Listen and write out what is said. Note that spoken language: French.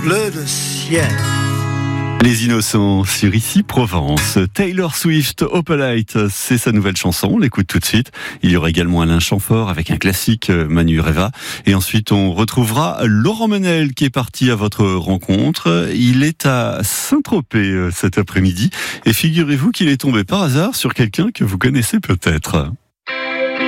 bleu de ciel. Les Innocents sur Ici Provence. Taylor Swift, Opalite, c'est sa nouvelle chanson, on l'écoute tout de suite. Il y aura également Alain Chamfort avec un classique, Manu Reva. Et ensuite on retrouvera Laurent Menel qui est parti à votre rencontre. Il est à Saint-Tropez cet après-midi. Et figurez-vous qu'il est tombé par hasard sur quelqu'un que vous connaissez peut-être.